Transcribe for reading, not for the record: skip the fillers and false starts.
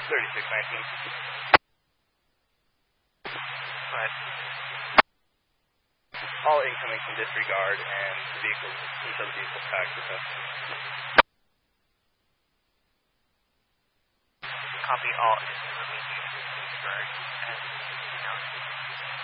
3619. Right. All incoming can disregard and the vehicle until the vehicle tags with us. Copy all incoming disregard and